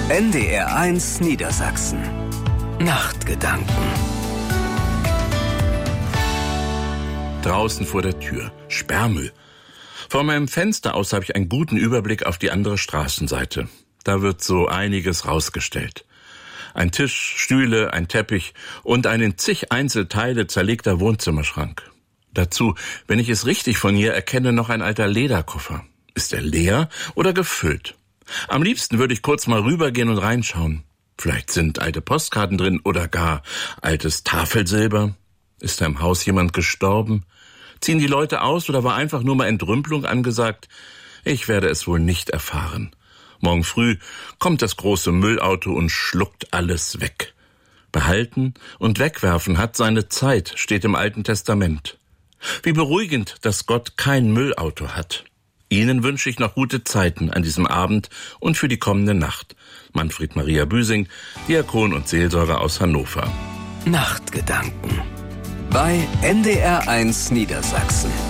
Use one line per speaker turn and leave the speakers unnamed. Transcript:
NDR1 Niedersachsen. Nachtgedanken.
Draußen vor der Tür. Sperrmüll. Vor meinem Fenster aus habe ich einen guten Überblick auf die andere Straßenseite. Da wird so einiges rausgestellt. Ein Tisch, Stühle, ein Teppich und ein in zig Einzelteile zerlegter Wohnzimmerschrank. Dazu, wenn ich es richtig von hier erkenne, noch ein alter Lederkoffer. Ist er leer oder gefüllt? Am liebsten würde ich kurz mal rübergehen und reinschauen. Vielleicht sind alte Postkarten drin oder gar altes Tafelsilber. Ist da im Haus jemand gestorben? Ziehen die Leute aus oder war einfach nur mal Entrümpelung angesagt? Ich werde es wohl nicht erfahren. Morgen früh kommt das große Müllauto und schluckt alles weg. Behalten und wegwerfen hat seine Zeit, steht im Alten Testament. Wie beruhigend, dass Gott kein Müllauto hat. Ihnen wünsche ich noch gute Zeiten an diesem Abend und für die kommende Nacht. Manfred Maria Büsing, Diakon und Seelsorger aus Hannover.
Nachtgedanken bei NDR1 Niedersachsen.